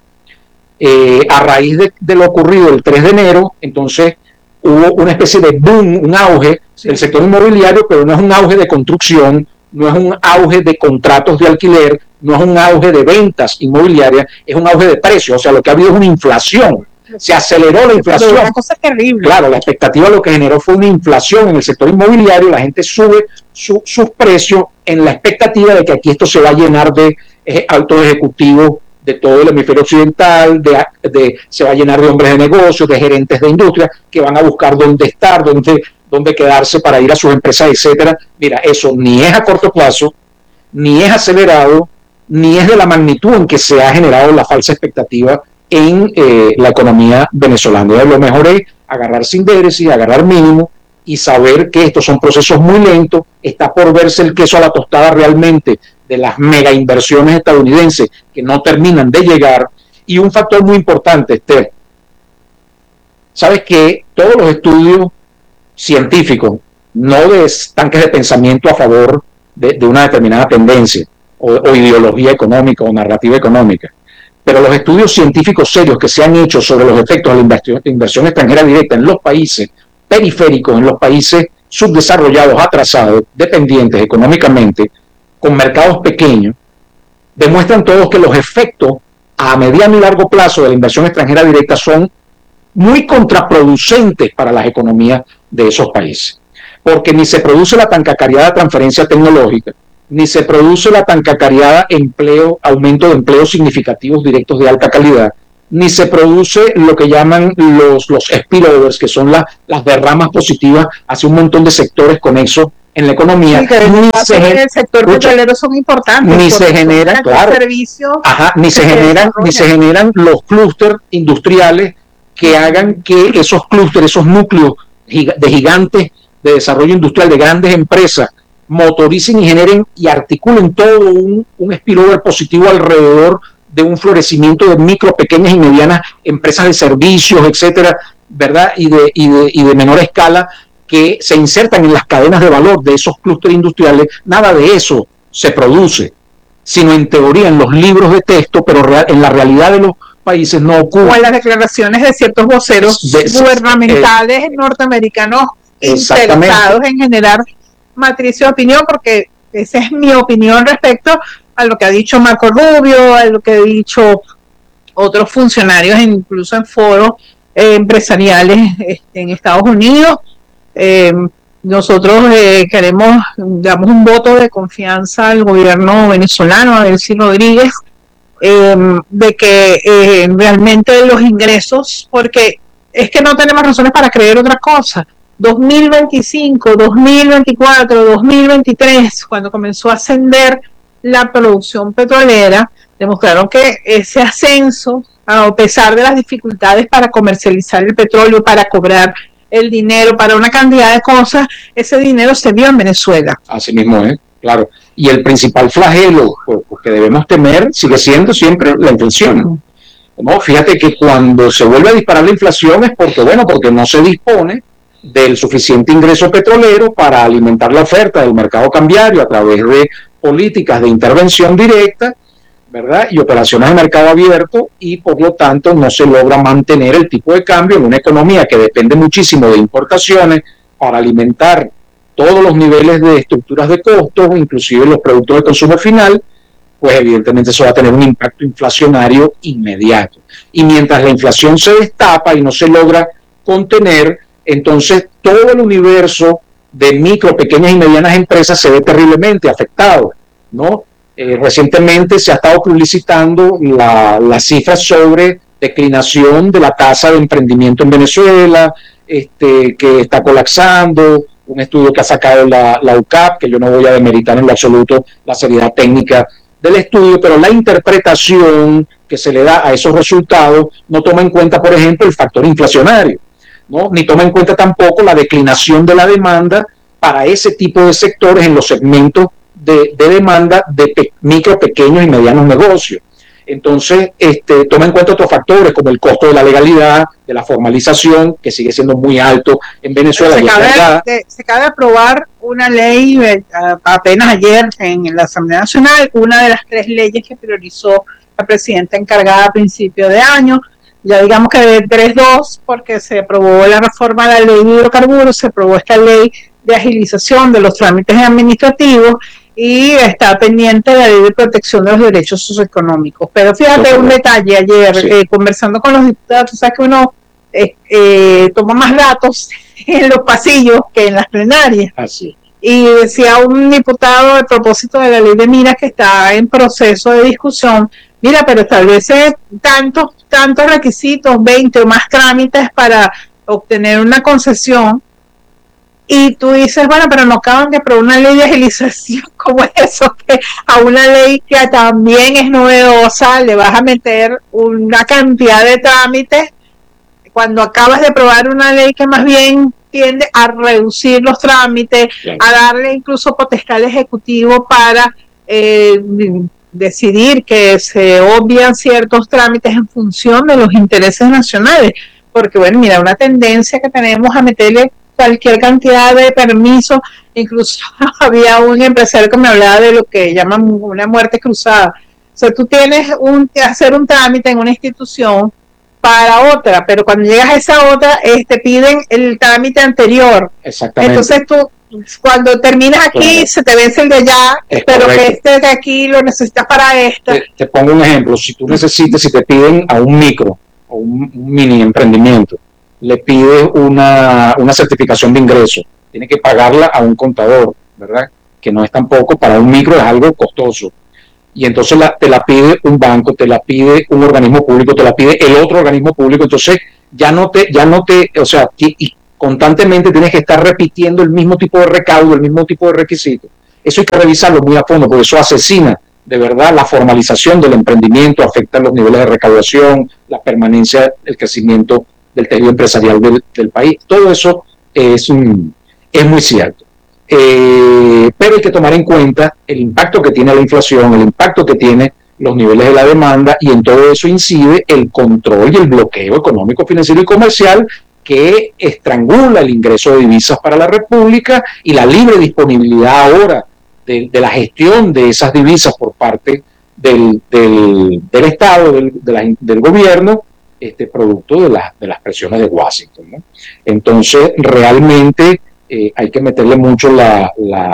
A raíz de lo ocurrido el 3 de enero, entonces hubo una especie de boom, un auge del sector inmobiliario, pero no es un auge de construcción, no es un auge de contratos de alquiler, no es un auge de ventas inmobiliarias, es un auge de precios. O sea, lo que ha habido es una inflación. Se aceleró la inflación. Pero una cosa terrible. Claro, la expectativa lo que generó fue una inflación en el sector inmobiliario. La gente sube sus precios en la expectativa de que aquí esto se va a llenar de altos ejecutivos de todo el hemisferio occidental, se va a llenar de hombres de negocios, de gerentes de industria, que van a buscar dónde estar, dónde quedarse para ir a sus empresas, etcétera. Mira, eso ni es a corto plazo, ni es acelerado, ni es de la magnitud en que se ha generado la falsa expectativa en la economía venezolana. Lo mejor es agarrar sin déficit, agarrar mínimo y saber que estos son procesos muy lentos. Está por verse el queso a la tostada realmente de las mega inversiones estadounidenses que no terminan de llegar. Y un factor muy importante, Esther, sabes que todos los estudios científicos, no de tanques de pensamiento a favor de una determinada tendencia o ideología económica o narrativa económica, pero los estudios científicos serios que se han hecho sobre los efectos de la inversión extranjera directa en los países periféricos, en los países subdesarrollados, atrasados, dependientes económicamente, con mercados pequeños, demuestran todos que los efectos a mediano y largo plazo de la inversión extranjera directa son muy contraproducentes para las economías de esos países, porque ni se produce la tan cacareada transferencia tecnológica, ni se produce la tan cacareada aumento de empleos significativos directos de alta calidad, ni se produce lo que llaman los spillovers, que son las derramas positivas hacia un montón de sectores conexos en la economía. Sí, en el sector petrolero son importantes. Ni se genera, claro, ni se generan los clústeres industriales que hagan que esos clústeres, esos núcleos de gigantes de desarrollo industrial, de grandes empresas, motoricen y generen y articulen todo un spillover positivo alrededor de un florecimiento de micro, pequeñas y medianas empresas de servicios, etcétera, ¿verdad? Y de menor escala, que se insertan en las cadenas de valor de esos clústeres industriales. Nada de eso se produce, sino en teoría en los libros de texto, pero en la realidad de los países no ocurre. O en las declaraciones de ciertos voceros gubernamentales norteamericanos interesados en generar matriz de opinión, porque esa es mi opinión respecto a lo que ha dicho Marco Rubio, a lo que han dicho otros funcionarios, incluso en foros empresariales en Estados Unidos. Nosotros queremos, damos un voto de confianza al gobierno venezolano, a Delcy Rodríguez, de que realmente los ingresos, porque es que no tenemos razones para creer otra cosa. 2025, 2024, 2023, cuando comenzó a ascender la producción petrolera, demostraron que ese ascenso, a pesar de las dificultades para comercializar el petróleo, para cobrar el dinero, para una cantidad de cosas, ese dinero se vio en Venezuela. Así mismo es, claro. Y el principal flagelo que debemos temer sigue siendo siempre la inflación. No, fíjate que cuando se vuelve a disparar la inflación es porque no se dispone del suficiente ingreso petrolero para alimentar la oferta del mercado cambiario a través de políticas de intervención directa, ¿verdad? Y operaciones de mercado abierto, y por lo tanto no se logra mantener el tipo de cambio en una economía que depende muchísimo de importaciones para alimentar todos los niveles de estructuras de costos, inclusive los productos de consumo final. Pues evidentemente eso va a tener un impacto inflacionario inmediato. Y mientras la inflación se destapa y no se logra contener, entonces todo el universo de micro, pequeñas y medianas empresas se ve terriblemente afectado, ¿no? Recientemente se ha estado publicitando las cifras sobre declinación de la tasa de emprendimiento en Venezuela, que está colapsando, un estudio que ha sacado la UCAP, que yo no voy a demeritar en lo absoluto la seriedad técnica del estudio, pero la interpretación que se le da a esos resultados no toma en cuenta, por ejemplo, el factor inflacionario, ¿no? Ni toma en cuenta tampoco la declinación de la demanda para ese tipo de sectores en los segmentos de demanda de micro, pequeños y medianos negocios. Entonces, toma en cuenta otros factores como el costo de la legalidad, de la formalización, que sigue siendo muy alto en Venezuela. Se acaba de aprobar una ley apenas ayer en la Asamblea Nacional, una de las 3 leyes que priorizó la presidenta encargada a principio de año. Ya digamos que de 3-2, porque se aprobó la reforma de la ley de hidrocarburos, se aprobó esta ley de agilización de los trámites administrativos, y está pendiente la ley de protección de los derechos socioeconómicos. Pero fíjate un detalle, ayer conversando con los diputados, tú sabes que uno toma más datos en los pasillos que en las plenarias. Así. Y decía un diputado a propósito de la ley de minas que está en proceso de discusión, mira, pero establece tantos requisitos, 20 o más trámites para obtener una concesión. Y tú dices, bueno, pero no acaban de aprobar una ley de agilización como eso, que a una ley que también es novedosa le vas a meter una cantidad de trámites cuando acabas de aprobar una ley que más bien tiende a reducir los trámites, a darle incluso potestad al Ejecutivo para decidir que se obvian ciertos trámites en función de los intereses nacionales. Porque, bueno, mira, una tendencia que tenemos a meterle cualquier cantidad de permisos. Incluso había un empresario que me hablaba de lo que llaman una muerte cruzada. O sea, tú tienes que hacer un trámite en una institución para otra, pero cuando llegas a esa otra, te piden el trámite anterior. Exactamente. Entonces tú, cuando terminas aquí, se te vence el de allá, pero correcto, que de aquí lo necesitas para esta. Te pongo un ejemplo. Si tú necesitas, si te piden a un micro o un mini emprendimiento, le pides una certificación de ingreso, tiene que pagarla a un contador, ¿verdad? Que no es tampoco, para un micro es algo costoso. y entonces te la pide un banco, te la pide un organismo público, te la pide el otro organismo público, entonces o sea, y constantemente tienes que estar repitiendo el mismo tipo de recaudo, el mismo tipo de requisito. Eso hay que revisarlo muy a fondo, porque eso asesina de verdad la formalización del emprendimiento, afecta los niveles de recaudación, la permanencia, el crecimiento del tejido empresarial del país. Todo eso es muy cierto. Pero hay que tomar en cuenta el impacto que tiene la inflación, el impacto que tiene los niveles de la demanda, y en todo eso incide el control y el bloqueo económico, financiero y comercial que estrangula el ingreso de divisas para la República y la libre disponibilidad ahora de la gestión de esas divisas por parte del Estado, del gobierno, producto de las presiones de Washington, ¿no? Entonces, realmente hay que meterle mucho la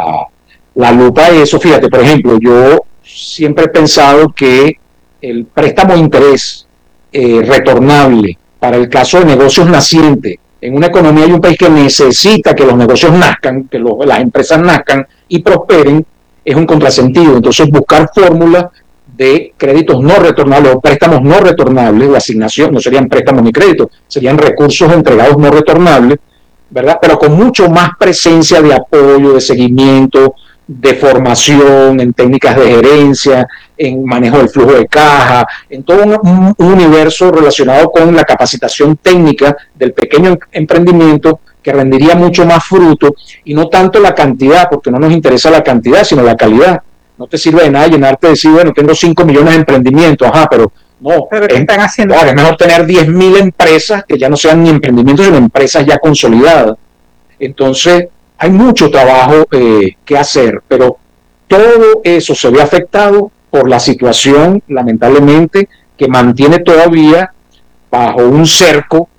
lupa a eso. Fíjate, por ejemplo, yo siempre he pensado que el préstamo de interés retornable para el caso de negocios nacientes en una economía y un país que necesita que los negocios nazcan, que las empresas nazcan y prosperen, es un contrasentido. Entonces, buscar fórmulas de créditos no retornables o préstamos no retornables, o asignación, no serían préstamos ni créditos, serían recursos entregados no retornables, ¿verdad? Pero con mucho más presencia de apoyo, de seguimiento, de formación, en técnicas de gerencia, en manejo del flujo de caja, en todo un universo relacionado con la capacitación técnica del pequeño emprendimiento, que rendiría mucho más fruto, y no tanto la cantidad, porque no nos interesa la cantidad, sino la calidad. No te sirve de nada llenarte de decir, bueno, tengo 5 millones de emprendimientos, pero no, ¿pero qué están haciendo? Claro, es mejor tener 10.000 empresas que ya no sean ni emprendimientos, sino empresas ya consolidadas. Entonces, hay mucho trabajo que hacer, pero todo eso se ve afectado por la situación, lamentablemente, que mantiene todavía bajo un cerco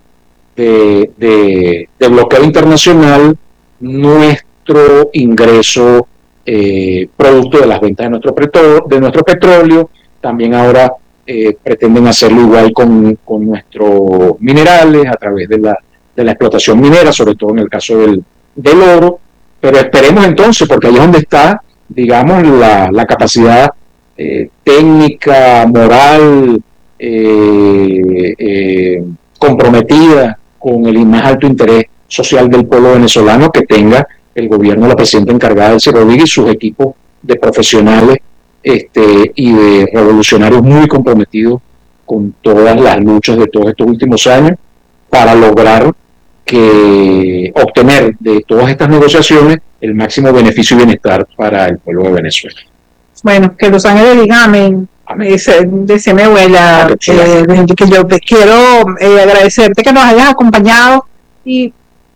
de bloqueo internacional nuestro ingreso producto de las ventas de nuestro petróleo. También ahora pretenden hacerlo igual con nuestros minerales a través de la explotación minera, sobre todo en el caso del oro. Pero esperemos entonces, porque ahí es donde está, digamos, la capacidad técnica, moral, comprometida con el más alto interés social del pueblo venezolano que tenga el gobierno, la presidenta encargada del Rodríguez y sus equipos de profesionales y de revolucionarios muy comprometidos con todas las luchas de todos estos últimos años para lograr obtener de todas estas negociaciones el máximo beneficio y bienestar para el pueblo de Venezuela. Bueno, que los ángeles digan amén. Dice mi abuela, que yo te quiero agradecerte que nos hayas acompañado, y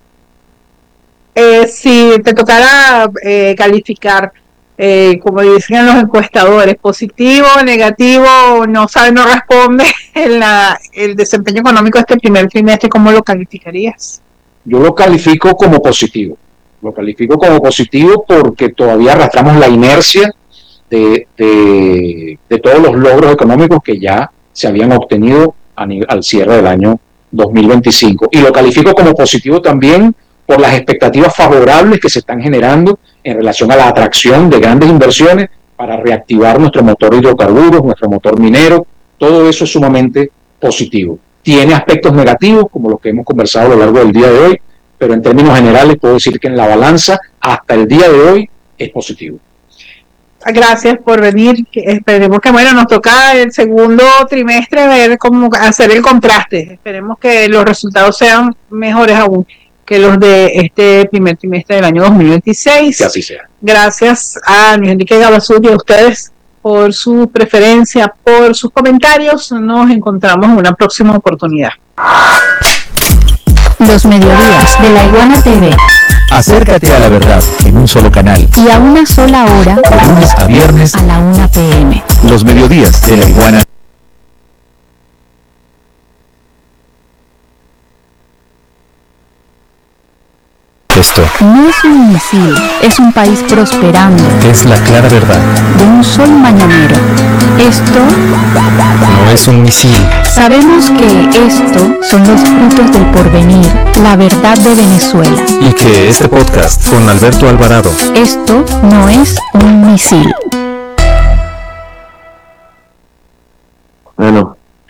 si te tocara calificar, como dicen los encuestadores, positivo, negativo, no responde, el desempeño económico de este primer trimestre, ¿cómo lo calificarías? Yo lo califico como positivo. Lo califico como positivo porque todavía arrastramos la inercia de todos los logros económicos que ya se habían obtenido al cierre del año 2025. Y lo califico como positivo también por las expectativas favorables que se están generando en relación a la atracción de grandes inversiones para reactivar nuestro motor de hidrocarburos, nuestro motor minero. Todo eso es sumamente positivo. Tiene aspectos negativos, como los que hemos conversado a lo largo del día de hoy, pero en términos generales puedo decir que en la balanza, hasta el día de hoy, es positivo. Gracias por venir. Esperemos que, nos toca el segundo trimestre ver cómo hacer el contraste. Esperemos que los resultados sean mejores aún que los de este primer trimestre del año 2026. Que así sea. Gracias a Luis Enrique Gabazú y a ustedes por su preferencia, por sus comentarios. Nos encontramos en una próxima oportunidad. Los mediodías de La Iguana TV. Acércate a la verdad en un solo canal y a una sola hora, de lunes a viernes a la 1 p.m. Los mediodías de La Iguana. Esto no es un misil, es un país prosperando. Es la clara verdad de un sol mañanero. Esto no es un misil. Sabemos que esto son los frutos del porvenir, la verdad de Venezuela. Y que este podcast con Alberto Alvarado. Esto no es un misil.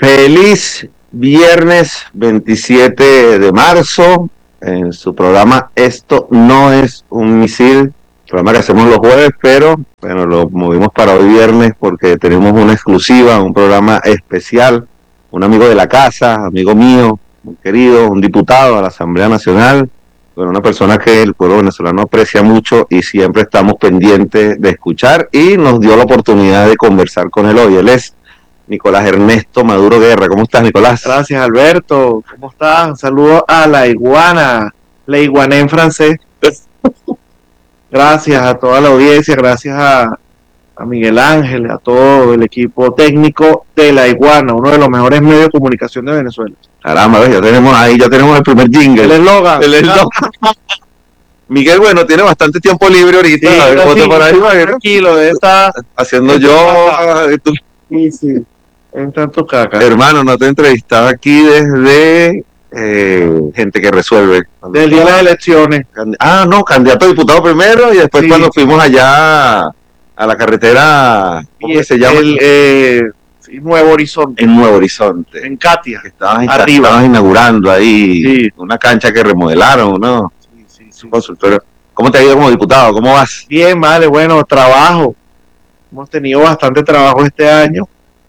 Feliz viernes 27 de marzo en su programa Esto no es un misil, programa que hacemos los jueves, pero bueno, lo movimos para hoy viernes porque tenemos una exclusiva, un programa especial, un amigo de la casa, amigo mío, muy querido, un diputado a la Asamblea Nacional, bueno, una persona que el pueblo venezolano aprecia mucho y siempre estamos pendientes de escuchar, y nos dio la oportunidad de conversar con él hoy. Él es Nicolás Ernesto Maduro Guerra. ¿Cómo estás, Nicolás? Gracias, Alberto. ¿Cómo estás? Un saludo a la iguana en francés. Gracias a toda la audiencia, gracias a Miguel Ángel, a todo el equipo técnico de La Iguana, uno de los mejores medios de comunicación de Venezuela. Caramba, ya tenemos el primer jingle. El eslogan. Miguel, bueno, tiene bastante tiempo libre ahorita. Sí, A ver, sí, por ahí, tranquilo, está haciendo yoga. sí. Entra en tu caca. Hermano, no te he entrevistado aquí desde Gente que Resuelve. Del día de las elecciones. No, candidato a diputado primero y después Sí. cuando fuimos allá a la carretera, ¿cómo que se llama? Nuevo Horizonte. En Nuevo Horizonte. En Katia. Arriba. Estabas inaugurando ahí Sí. una cancha que remodelaron, ¿no? Sí. Un consultorio. ¿Cómo te ha ido como diputado? ¿Cómo vas? Bien, vale, bueno, trabajo. Hemos tenido bastante trabajo este año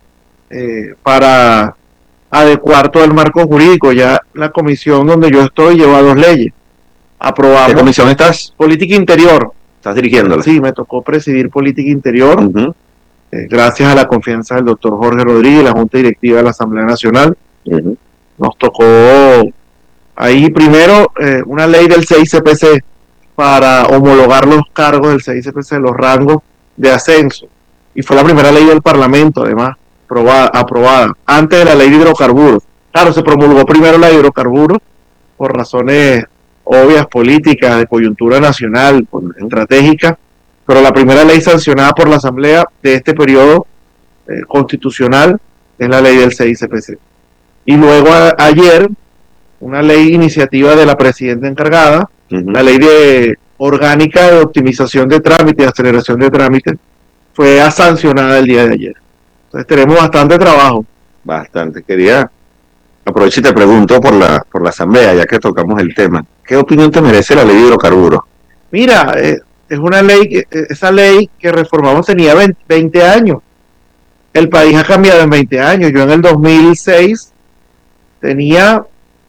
para adecuar todo el marco jurídico. Ya la comisión donde yo estoy lleva 2 leyes. Aprobamos. ¿Qué comisión estás? Política Interior. ¿Estás dirigiéndola? Sí, me tocó presidir Política Interior. Uh-huh. Gracias a la confianza del doctor Jorge Rodríguez, la Junta Directiva de la Asamblea Nacional. Uh-huh. Nos tocó ahí primero una ley del CICPC para homologar los cargos del CICPC, los rangos de ascenso. Y fue la primera ley del Parlamento, además, aprobada antes de la ley de hidrocarburos. Claro, se promulgó primero la de hidrocarburos por razones obvias, políticas, de coyuntura nacional, estratégica, pero la primera ley sancionada por la Asamblea de este periodo constitucional es la ley del CICPC. Y luego ayer, una ley iniciativa de la presidenta encargada, Uh-huh. la ley de orgánica de optimización de trámites, aceleración de trámites, fue sancionada el día de ayer. Entonces tenemos bastante trabajo. Bastante. Aprovecho y te pregunto por la Asamblea, ya que tocamos el tema. ¿Qué opinión te merece la ley de hidrocarburos? Mira, es una ley, esa ley que reformamos tenía 20 años. El país ha cambiado en 20 años. Yo en el 2006 tenía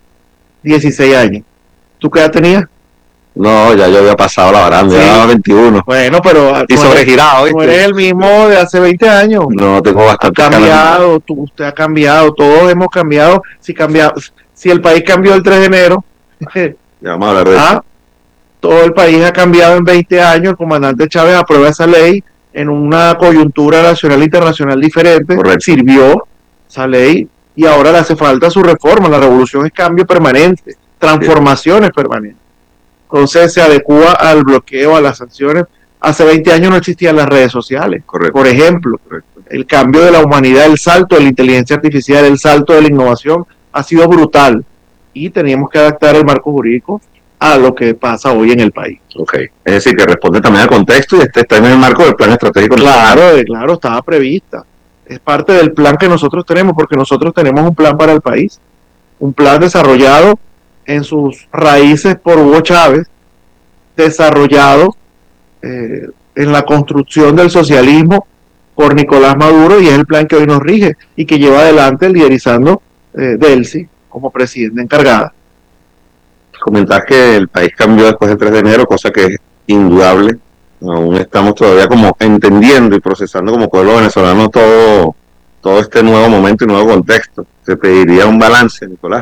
16 años. ¿Tú qué edad tenías? No, ya yo había pasado la baranda, Sí. ya daba 21. Bueno, pero Y sobregirado, no ¿viste? eres el mismo de hace 20 años. No, tengo Ha bastante cambiado, usted ha cambiado, todos hemos cambiado. Si el país cambió el 3 de enero, Ya vamos a hablar de eso. todo el país ha cambiado en 20 años. El comandante Chávez aprueba esa ley en una coyuntura nacional e internacional diferente. Correcto. Sirvió esa ley y ahora le hace falta su reforma. La revolución es cambio permanente, transformaciones permanentes. Entonces se adecúa al bloqueo, a las sanciones. Hace 20 años no existían las redes sociales. Correcto. Por ejemplo, el cambio de la humanidad, el salto de la inteligencia artificial, el salto de la innovación ha sido brutal y teníamos que adaptar el marco jurídico a lo que pasa hoy en el país. Ok. Es decir, que responde también al contexto y está en el marco del plan estratégico. Claro, estaba prevista. Es parte del plan que nosotros tenemos, porque nosotros tenemos un plan para el país, un plan desarrollado en sus raíces por Hugo Chávez, desarrollado en la construcción del socialismo por Nicolás Maduro, y es el plan que hoy nos rige y que lleva adelante liderizando Delcy como presidenta encargada. Comentás que el país cambió después del 3 de enero, cosa que es indudable. Aún estamos todavía como entendiendo y procesando como pueblo venezolano todo este nuevo momento y nuevo contexto. Te pediría un balance, Nicolás.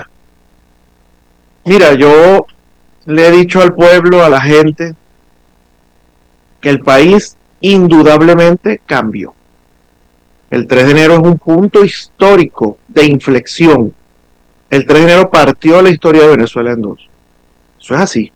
Mira, yo le he dicho al pueblo, a la gente, que el país indudablemente cambió. El 3 de enero es un punto histórico de inflexión. El 3 de enero partió la historia de Venezuela en dos. Eso es así.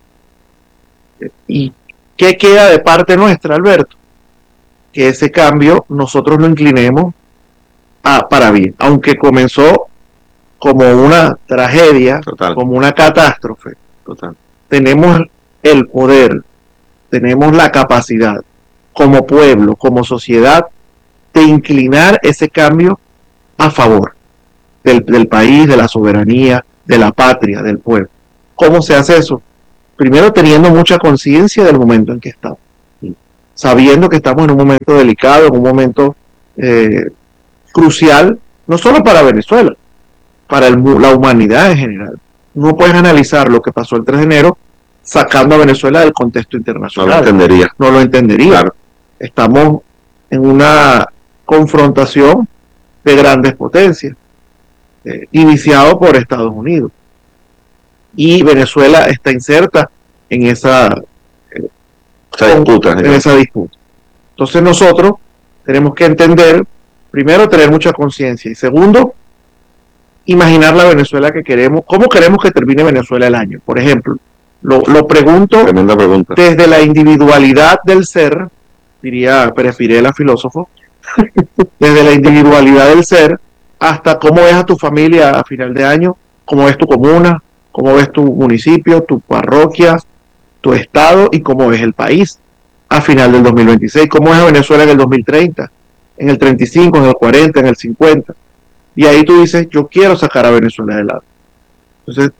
¿Y qué queda de parte nuestra, Alberto? Que ese cambio nosotros lo inclinemos para bien. Aunque comenzó como una tragedia, Total. como una catástrofe, Total. tenemos el poder, tenemos la capacidad como pueblo, como sociedad, de inclinar ese cambio a favor, del país, de la soberanía, de la patria, del pueblo. ¿Cómo se hace eso? Primero teniendo mucha conciencia del momento en que estamos, sabiendo que estamos en un momento delicado, en un momento crucial, no solo para Venezuela, para la humanidad en general. No puedes analizar lo que pasó el 3 de enero sacando a Venezuela del contexto internacional. No lo entendería. No lo entendería. Claro. Estamos en una confrontación de grandes potencias, iniciado por Estados Unidos. Y Venezuela está inserta en esa disputa. Entonces nosotros tenemos que entender, primero, tener mucha conciencia, y segundo, imaginar la Venezuela que queremos. ¿Cómo queremos que termine Venezuela el año? Por ejemplo, lo pregunto desde la individualidad del ser, diría Pérez Pirela, filósofo, desde la individualidad del ser hasta cómo ves a tu familia a final de año, cómo ves tu comuna, cómo ves tu municipio, tu parroquia, tu estado, y cómo ves el país a final del 2026, cómo es a Venezuela en el 2030, en el 35, en el 40, en el 50. Y ahí tú dices, yo quiero sacar a Venezuela de lado. Entonces,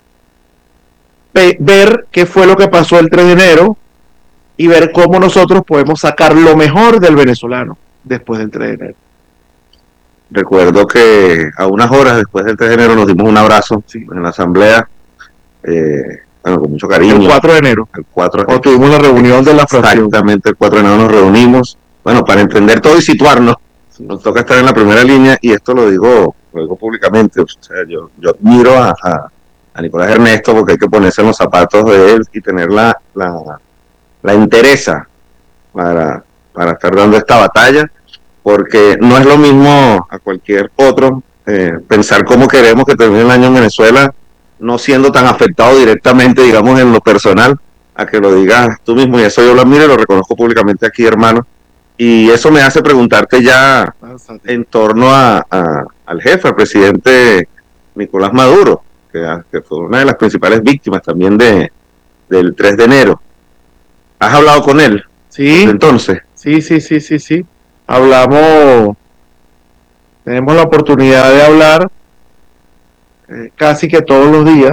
ver qué fue lo que pasó el 3 de enero y ver cómo nosotros podemos sacar lo mejor del venezolano después del 3 de enero. Recuerdo que a unas horas después del 3 de enero nos dimos un abrazo en la asamblea, con mucho cariño. El 4 de enero. El 4 de enero. Tuvimos la reunión de la fracción. Exactamente, el 4 de enero nos reunimos, para entender todo y situarnos. Nos toca estar en la primera línea, y esto lo digo públicamente. O sea, yo admiro a Nicolás Ernesto, porque hay que ponerse en los zapatos de él y tener la entereza para estar dando esta batalla, porque no es lo mismo a cualquier otro pensar cómo queremos que termine el año en Venezuela, no siendo tan afectado directamente, digamos, en lo personal, a que lo digas tú mismo. Y eso yo lo admiro y lo reconozco públicamente aquí, hermano. Y eso me hace preguntarte ya en torno al jefe, al presidente Nicolás Maduro, que fue una de las principales víctimas también del 3 de enero. ¿Has hablado con él? Sí. Entonces. Sí. Hablamos, tenemos la oportunidad de hablar casi que todos los días.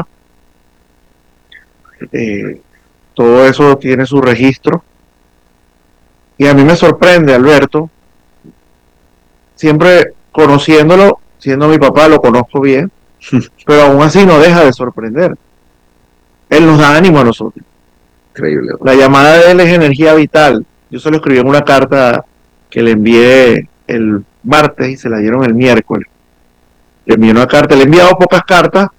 Todo eso tiene su registro. Y a mí me sorprende, Alberto, siempre conociéndolo, siendo mi papá, lo conozco bien, pero aún así no deja de sorprender. Él nos da ánimo a nosotros. Increíble. La llamada de él es energía vital. Yo se lo escribí en una carta que le envié el martes y se la dieron el miércoles. Le envié una carta, le he enviado pocas cartas,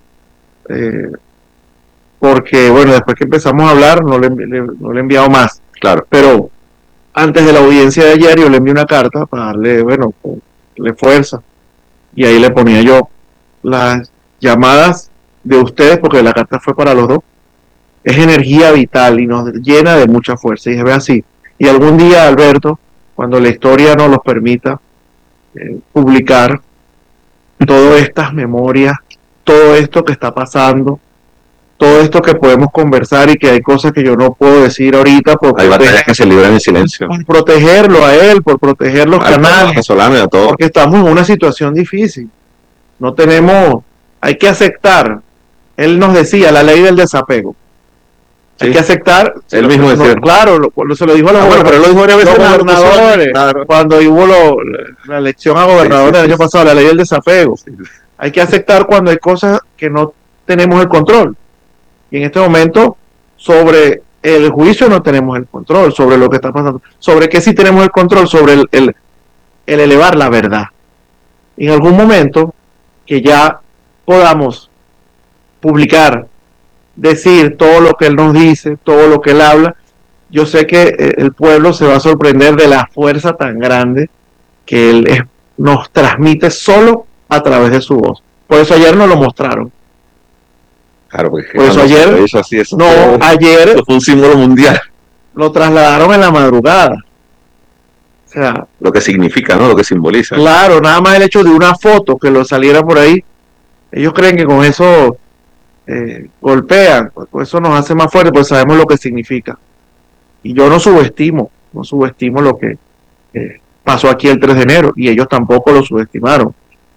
porque, bueno, después que empezamos a hablar no le he enviado más. Claro. Pero antes de la audiencia de ayer yo le envié una carta para darle fuerza. Y ahí le ponía yo las llamadas de ustedes, porque la carta fue para los dos. Es energía vital y nos llena de mucha fuerza. Y dije, ve así. Y algún día, Alberto, cuando la historia nos los permita, publicar todas estas memorias, todo esto que está pasando, todo esto que podemos conversar, y que hay cosas que yo no puedo decir ahorita hay batallas que se libran en silencio, por protegerlo a él, por proteger los canales venezolanos y a todos, porque estamos en una situación difícil. No tenemos, hay que aceptar. Él nos decía la ley del desapego. Sí. Hay que aceptar. Él mismo decía. Claro, se lo dijo a pero él lo dijo varias veces los gobernadores, claro. Cuando hubo la elección a gobernador el año pasado, la ley del desapego. Sí. Hay que aceptar cuando hay cosas que no tenemos el control. Y en este momento, sobre el juicio no tenemos el control, sobre lo que está pasando. Sobre qué sí tenemos el control, sobre el elevar la verdad. En algún momento que ya podamos publicar, decir todo lo que él nos dice, todo lo que él habla, yo sé que el pueblo se va a sorprender de la fuerza tan grande que él nos transmite solo a través de su voz. Por eso ayer nos lo mostraron. Claro, porque por eso ayer, ayer fue un símbolo mundial. Lo trasladaron en la madrugada. O sea, lo que significa, ¿no? Lo que simboliza. Claro, nada más el hecho de una foto que lo saliera por ahí. Ellos creen que con eso golpean, pues eso nos hace más fuerte, pues sabemos lo que significa. Y yo no subestimo lo que pasó aquí el 3 de enero, y ellos tampoco lo subestimaron.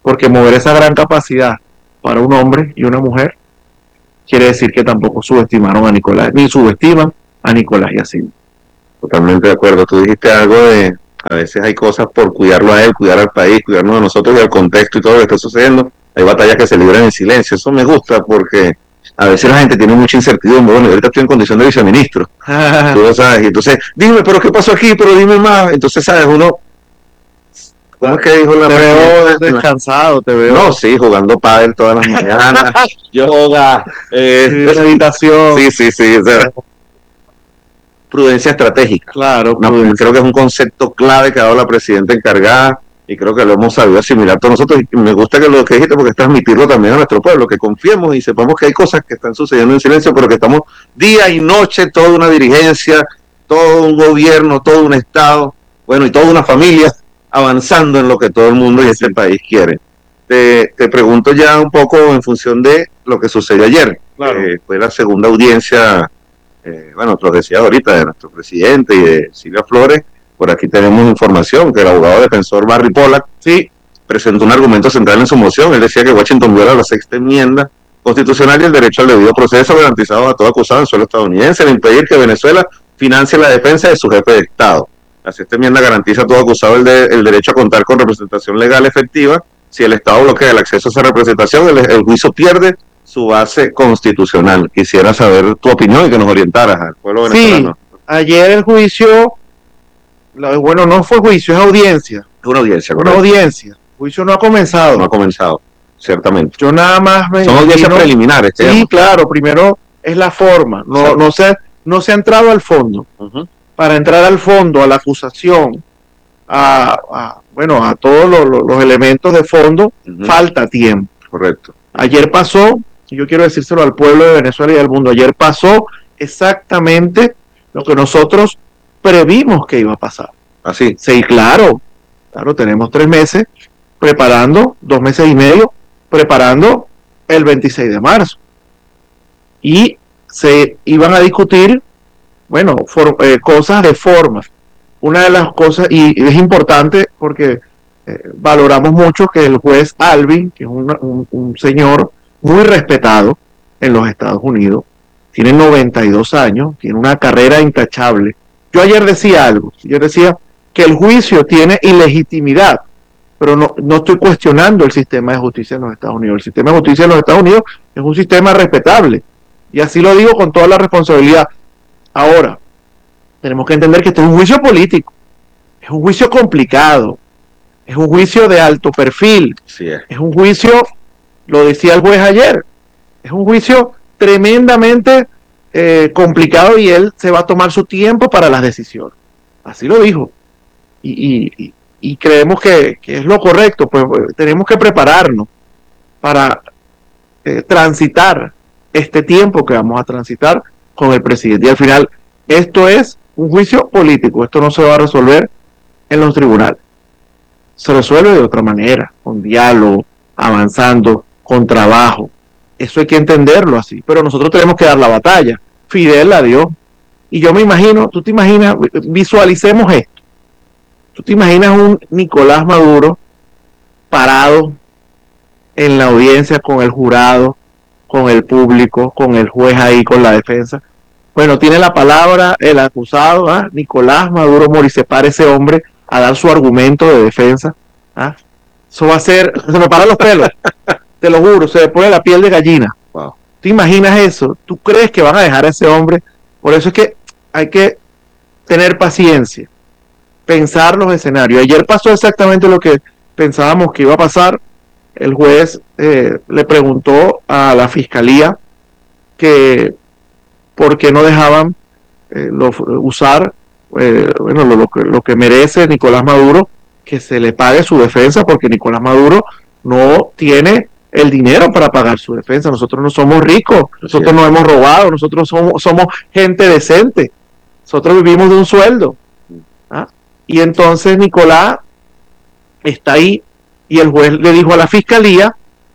porque mover esa gran capacidad para un hombre y una mujer quiere decir que tampoco subestimaron a Nicolás, ni subestiman a Nicolás Yacine. Totalmente de acuerdo. Tú dijiste algo de, a veces hay cosas por cuidarlo a él, cuidar al país, cuidarnos a nosotros y al contexto y todo lo que está sucediendo. Hay batallas que se libran en silencio. Eso me gusta porque a veces la gente tiene mucha incertidumbre. Bueno, ahorita estoy en condición de viceministro. Tú lo sabes. Y entonces, dime, pero ¿qué pasó aquí? Pero dime más. Entonces, ¿sabes? Uno... ¿Cómo es que dijo la Te veo descansado, te veo. No, sí, jugando pádel todas las mañanas, yoga, meditación. Sí, o sea, prudencia estratégica. Claro, creo que es un concepto clave que ha dado la presidenta encargada y creo que lo hemos sabido asimilar todos nosotros. Y me gusta que lo que dijiste porque es transmitirlo también a nuestro pueblo, que confiemos y sepamos que hay cosas que están sucediendo en silencio, pero que estamos día y noche, toda una dirigencia, todo un gobierno, todo un estado, bueno, y toda una familia avanzando en lo que todo el mundo y este país quiere. Te pregunto ya un poco en función de lo que sucedió ayer. Claro. Fue la segunda audiencia, bueno, te lo decía ahorita, de nuestro presidente y de Silvia Flores. Por aquí tenemos información que el abogado defensor Barry Pollack presentó un argumento central en su moción. Él decía que Washington viola la sexta enmienda constitucional y el derecho al debido proceso garantizado a todo acusado en suelo estadounidense, al impedir que Venezuela financie la defensa de su jefe de Estado. La sexta enmienda garantiza a todo acusado el derecho a contar con representación legal efectiva. Si el Estado bloquea el acceso a esa representación, el juicio pierde su base constitucional. Quisiera saber tu opinión y que nos orientaras al pueblo venezolano. Sí, ayer el juicio, bueno, no fue juicio, es audiencia. Es una audiencia, correcto. Una audiencia. El juicio no ha comenzado. No ha comenzado, ciertamente. Yo nada más me Son audiencias preliminares. Sí, claro, primero es la forma. No se ha entrado al fondo. Para entrar al fondo, a la acusación, a todos los elementos de fondo, falta tiempo. Correcto. Ayer pasó, y yo quiero decírselo al pueblo de Venezuela y al mundo, ayer pasó exactamente lo que nosotros previmos que iba a pasar. Así. Sí, claro, tenemos 3 meses preparando, 2 meses y medio, preparando el 26 de marzo. Y se iban a discutir cosas de forma. Una de las cosas, y es importante porque valoramos mucho que el juez Alvin, que es un señor muy respetado en los Estados Unidos, tiene 92 años, tiene una carrera intachable. Yo ayer decía algo, yo decía que el juicio tiene ilegitimidad, pero no estoy cuestionando el sistema de justicia en los Estados Unidos. El sistema de justicia en los Estados Unidos es un sistema respetable, y así lo digo con toda la responsabilidad. Ahora, tenemos que entender que este es un juicio político, es un juicio complicado, es un juicio de alto perfil, es un juicio, lo decía el juez ayer, es un juicio tremendamente complicado y él se va a tomar su tiempo para las decisiones. Así lo dijo. Y creemos que es lo correcto, pues tenemos que prepararnos para transitar este tiempo que vamos a transitar con el presidente. Y al final, esto es un juicio político, esto no se va a resolver en los tribunales. Se resuelve de otra manera, con diálogo, avanzando, con trabajo. Eso hay que entenderlo así, pero nosotros tenemos que dar la batalla. Fidel la dio. Y yo me imagino, tú te imaginas, visualicemos esto. Tú te imaginas un Nicolás Maduro parado en la audiencia con el jurado, con el público, con el juez ahí, con la defensa. Bueno, tiene la palabra el acusado, Nicolás Maduro Mori, se para ese hombre a dar su argumento de defensa. Eso va a ser, se me paran los pelos, te lo juro, se me pone la piel de gallina. Wow. ¿Tú imaginas eso? ¿Tú crees que van a dejar a ese hombre? Por eso es que hay que tener paciencia, pensar los escenarios. Ayer pasó exactamente lo que pensábamos que iba a pasar. El juez le preguntó a la fiscalía que por qué no dejaban usar lo que merece Nicolás Maduro, que se le pague su defensa, porque Nicolás Maduro no tiene el dinero para pagar su defensa. Nosotros no somos ricos, nosotros no hemos robado, nosotros somos gente decente, nosotros vivimos de un sueldo. Y entonces Nicolás está ahí y el juez le dijo a la fiscalía,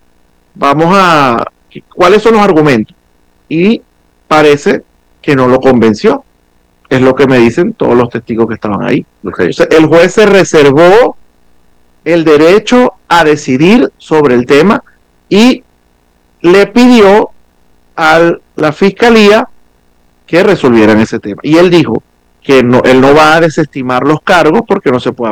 ¿cuáles son los argumentos? Y parece que no lo convenció. Es lo que me dicen todos los testigos que estaban ahí. Okay. Entonces, el juez se reservó el derecho a decidir sobre el tema y le pidió a la fiscalía que resolvieran ese tema. Y él dijo que él no va a desestimar los cargos porque no se puede